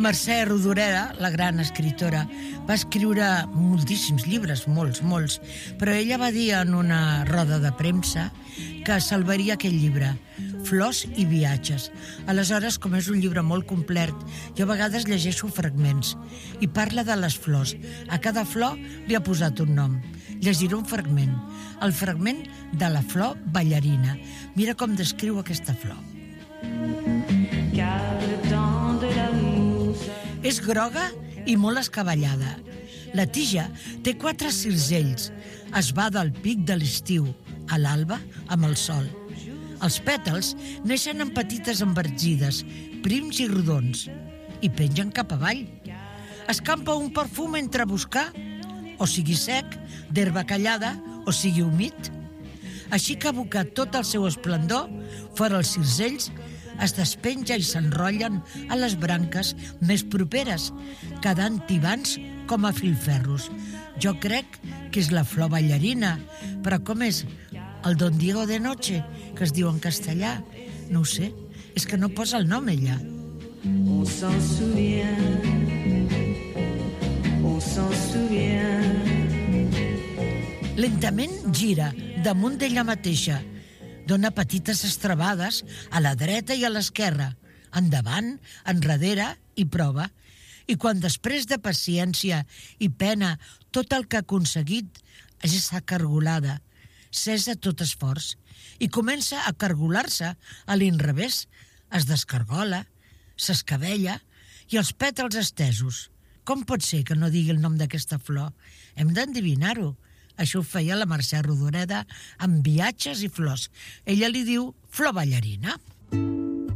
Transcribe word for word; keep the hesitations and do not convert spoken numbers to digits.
Mercè Rodoreda, la gran escriptora, va escriure moltíssims llibres, molts, molts, però ella va dir en una roda de premsa que salvaria aquest llibre, Flors i viatges. Aleshores, com és un llibre molt complet, jo a vegades llegeixo fragments i parla de les flors. A cada flor li ha posat un nom. Llegiré un fragment, el fragment de la flor ballarina. Mira com descriu aquesta flor. És groga i molt escabellada. La tija té quatre circells. Es va del pic de l'estiu a l'alba amb el sol. Els pètals neixen en petites envergides, prims i rodons, i pengen cap avall. Escampa un perfum entre buscar, o sigui sec, d'herba callada, o sigui humit. Així que aboca tot el seu esplendor, fora els circells, es despenja i s'enrotllen a les branques més properes, quedant tibants com a filferros. Jo crec que és la flor ballarina, però com és el Don Diego de Noche, que es diu en castellà? No ho sé, és que no posa el nom ella. On s'en souvient, on s'en souvient. Lentament gira damunt d'ella mateixa, dona petites estrabades a la dreta i a l'esquerra, endavant, enrere i prova. I quan després de paciència i pena tot el que ha aconseguit és acargolada, cessa tot esforç, i comença a cargolar-se a l'inrevés, es descargola, s'escabella i els pètals estesos. Com pot ser que no digui el nom d'aquesta flor? Hem d'endevinar-ho. Això ho feia la Mercè Rodoreda amb viatges i flors. Ella li diu flor ballarina.